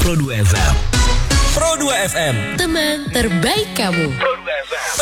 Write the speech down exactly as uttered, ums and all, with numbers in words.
Pro dua F M. Pro dua F M, teman terbaik kamu. Pro dua F M.